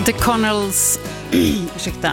The Connells, ursäkta,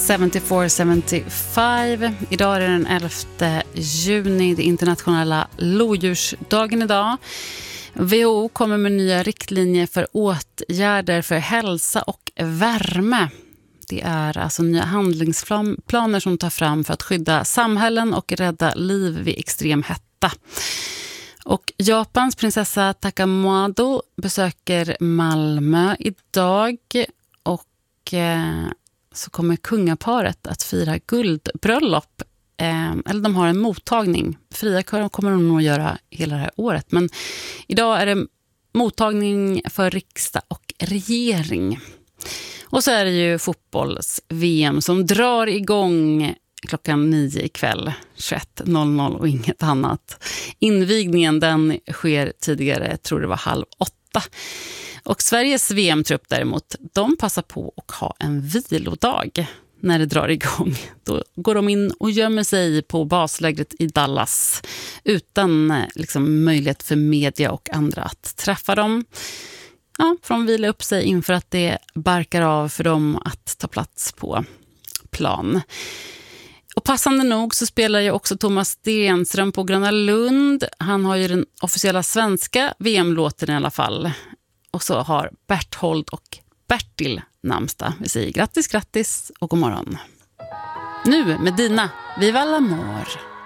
74-75. Idag är det den 11 juni, det internationella lodjursdagen idag. WHO kommer med nya riktlinjer för åtgärder för hälsa och värme. Det är alltså nya handlingsplaner som tar fram för att skydda samhällen och rädda liv vid extrem hetta. Och Japans prinsessa Takamado besöker Malmö idag och så kommer kungaparet att fira guldbröllop. Eller de har en mottagning. Fria kommer de nog göra hela det här året. Men idag är det mottagning för riksdag och regering. Och så är det ju fotbolls-VM som drar igång klockan 9 ikväll, 21.00 och inget annat. Invigningen den sker tidigare, jag tror det var 7:30. Och Sveriges VM-trupp däremot, de passar på att ha en vilodag när det drar igång. Då går de in och gömmer sig på baslägret i Dallas utan möjlighet för media och andra att träffa dem. Ja, för de vilar upp sig inför att det barkar av för dem att ta plats på plan. Och passande nog så spelar ju också Thomas Stenström på Gröna Lund. Han har ju den officiella svenska VM-låten i alla fall. Och så har Berthold och Bertil namnsdag. Vi säger grattis och god morgon. Nu med Dina, Viva l'amor!